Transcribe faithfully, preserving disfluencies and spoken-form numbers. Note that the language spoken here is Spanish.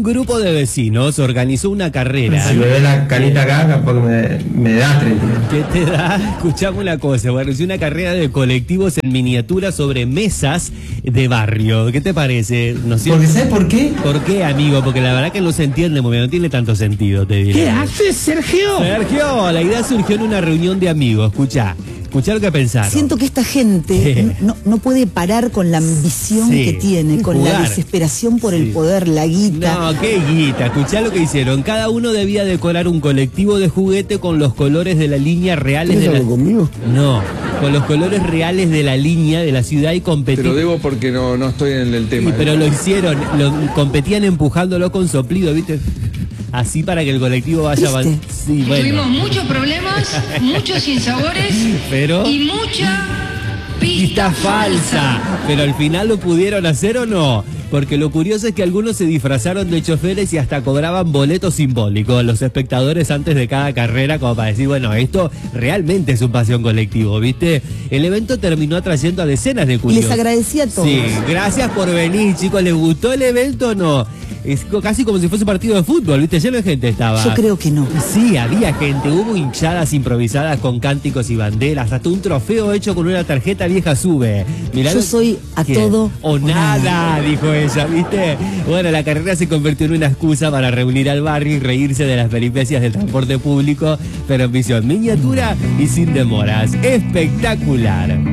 grupo de vecinos organizó una carrera. Si me ve la canita acá, capaz que me, me da treinta. ¿Qué te da? Escuchame una cosa, organizó una carrera de colectivos en miniatura sobre mesas de barrio. ¿Qué te parece? ¿No es cierto? Porque ¿sabes por qué? ¿Por qué, amigo? Porque la verdad que no se entiende muy bien, no tiene tanto sentido, te diré. ¿Qué haces, Sergio? Sergio, la idea surgió en una reunión de amigos, escuchá. Escuchá lo que pensaron. Siento que esta gente no, no puede parar con la ambición Sí. que tiene, con Jugar. la desesperación por Sí. el poder, la guita. No, qué guita. Escuchá lo que hicieron. Cada uno debía decorar un colectivo de juguete con los colores de la línea reales de la... conmigo? No, con los colores reales de la línea de la ciudad y Te competir. lo debo porque no, no estoy en el tema. Sí, pero lo hicieron, lo, competían empujándolo con soplido, ¿viste? Así para que el colectivo vaya ¿Viste? avanzando. Sí, bueno. Tuvimos muchos problemas, muchos sinsabores Pero... y mucha pista pista falsa. Pero al final lo pudieron hacer o no. Porque lo curioso es que algunos se disfrazaron de choferes y hasta cobraban boletos simbólicos a los espectadores antes de cada carrera, como para decir, bueno, esto realmente es un pasión colectivo, ¿viste? El evento terminó atrayendo a decenas de Y curiosos. les agradecía a todos. Sí, gracias por venir, chicos. ¿Les gustó el evento o no? Es casi como si fuese un partido de fútbol, ¿viste? Lleno de gente estaba. Yo creo que no. Sí, había gente, hubo hinchadas improvisadas con cánticos y banderas, hasta un trofeo hecho con una tarjeta vieja sube. Mirá Yo lo- soy a ¿Qué? todo o o nada, nada. dijo ella, ¿viste? Bueno, la carrera se convirtió en una excusa para reunir al barrio y reírse de las peripecias del transporte público, pero en visión miniatura y sin demoras. Espectacular.